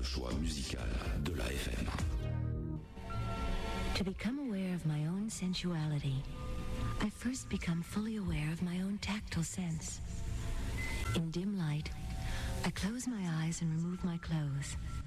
vaste choix musical de la FM. To become aware of my own sensuality, I first become fully aware of my own tactile sense. In dim light, I close my eyes and remove my clothes.